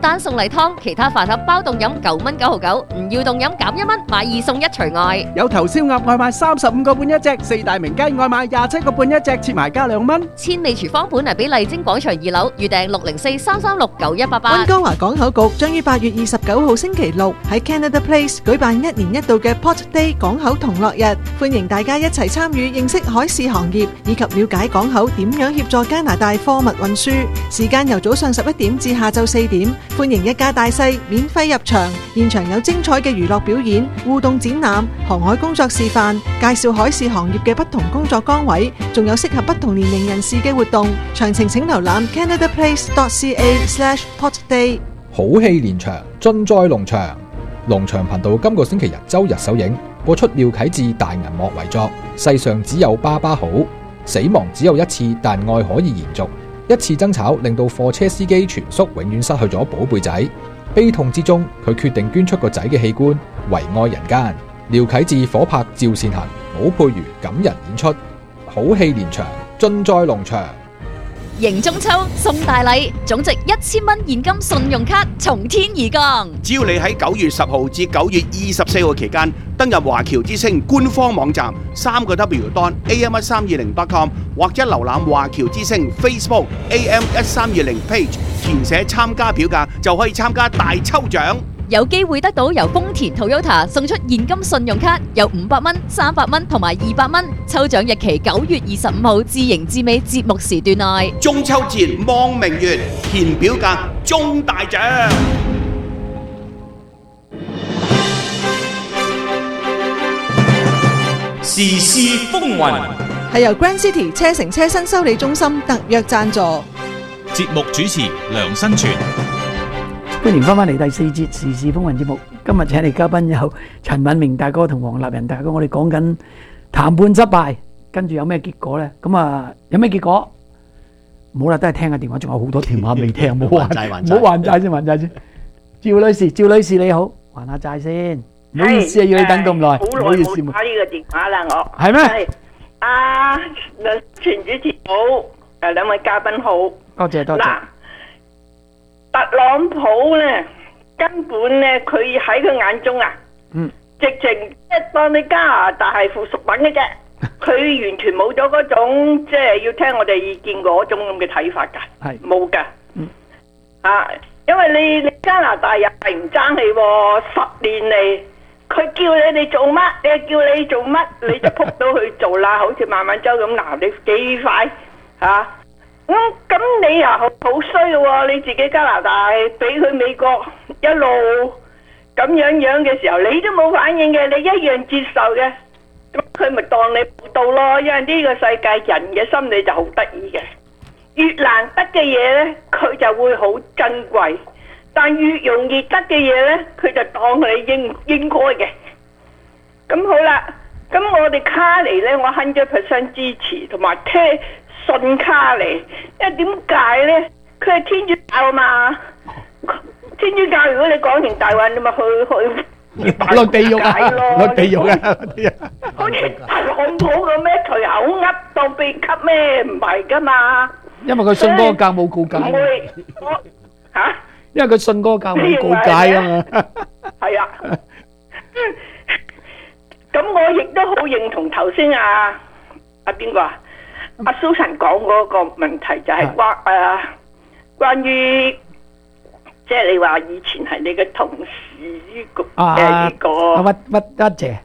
單送禮湯，其他飯盒包凍飲9蚊9毫9，唔要凍飲減1蚊，買2送1除外。 有頭燒鴨外賣35個半一隻，四大名雞外賣27個半一隻，切埋加2蚊。 千味廚房本嚟俾麗晶廣場2樓，預訂604-336-9188。 溫哥華港口局將於8月29號星期六喺 Canada Place 舉辦1年1度嘅 Port Day 港口同樂日，歡迎大家一齊參與，認識海事行業以及了解港口點樣協助加拿大貨物運輸。時間由早上11點至下晝4點，歡迎一家大細免費入場，現場有精彩嘅娛樂表演、互動展覽、航海工作示範，介紹海事行業嘅不同工作崗位，仲有適合不同年齡人士嘅活動。詳情請瀏覽 canadaplace.ca/portday。 好戲連場，盡在農場。農場頻道今個星期日周日首映，播出廖啟智大銀幕遺作《世上只有爸爸好》。死亡只有一次，但愛可以延續。一次爭吵令到貨車司機全叔永遠失去咗寶貝仔，悲痛之中，佢決定捐出個仔嘅器官，為愛人間。廖啟智火拍趙善恒、武佩瑜感人演出，好戲連場，盡在農場。 迎中秋送大禮，總值1000蚊現金信用卡從天而降。 只要你喺9月10號至9月24號期間登入華僑之星官方網站3w.am1320.com 或者瀏覽華僑之星 Facebook AM1320 page， 填寫參加表格就可以參加大抽獎。 有機會得到由豐田 Toyota 送出現金信用卡，有500蚊、300蚊同埋200蚊。抽獎日期9月25號至迎至尾節目時段內。 中秋節望明月，填表格中大獎。 時事風雲係由 Grand City 車城車身修理中心特約贊助。 節目主持梁新全。 歡迎翻返嚟第4節時事風雲節目。今日請嚟嘉賓有陳敏明大哥同黃立仁大哥，我哋講緊談判失敗，跟住有咩結果呢？咁啊，有咩結果？唔好啦，都係聽下電話，仲有好多電話未聽，唔好還債先，還債先。趙女士你好，還下債先。唔好意思啊，要你等咁耐，唔好意思。 好耐冇打呢個電話啦，我係咩？ 係全主持好，兩位嘉賓好， 多謝。 嗱，特朗普咧根本咧，佢喺佢眼中啊，直情即係當你加拿大係附屬品嘅啫，佢完全冇咗嗰種即係要聽我哋意見嗰種咁嘅睇法㗎，係冇㗎，因為你加拿大又係唔爭氣喎，10年嚟佢叫你哋做乜，你叫你做乜，你就撲到去做啦，好似孟晚舟咁，嗱你幾快嚇？咁你又好衰嘅喎，你自己加拿大俾佢美國一路咁樣嘅時候，你都冇反應嘅，你一樣接受嘅，咁佢咪當你冇到咯？因為呢個世界人嘅心理就好得意嘅，越難得嘅嘢呢，佢就會好珍貴，但越容易得嘅嘢呢，佢就當你應該嘅。咁好啦，咁我哋卡尼呢，我100% 支持同埋信卡尼，因為點解咧？佢係天主教嘛，天主教如果你講完大話，你咪去落地獄啊！落地獄啊！ 好似特朗普咁咩？隨口噏當秘笈咩？唔係噶嘛。 因為佢信嗰個教冇告解。唔會，因為佢信嗰個教冇告解啊嘛。 係啊。咁我亦都好認同頭先阿邊個啊？阿蘇神講嗰個問題就係關於即係你話以前係你嘅同事呢個阿屈姐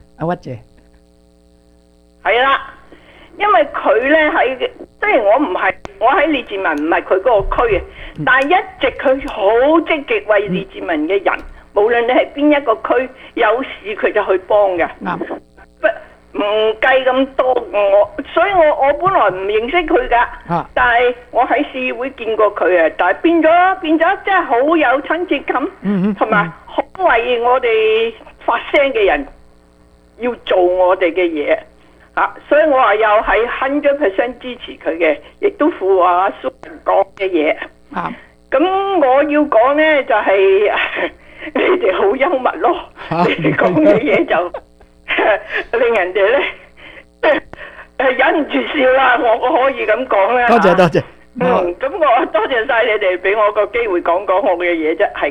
係啦，因為佢咧喺雖然我喺列治文唔係佢嗰個區嘅，但係一直佢好積極為列治文嘅人，無論你係邊一個區有事佢就去幫嘅。唔計咁多，所以我本來唔認識佢噶，但係我喺市會見過佢啊，但係變咗真係好有親切感，同埋好為我哋發聲嘅人要做我哋嘅嘢，所以我話又係100% 支持佢嘅，亦都附和阿蘇講嘅嘢。咁我要講呢就係你哋好幽默咯，你哋講嘅嘢就。令人哋咧忍唔住笑啦，我可以咁講啦。 多謝。 咁我多謝晒你哋俾我個機會講我嘅嘢啫，係。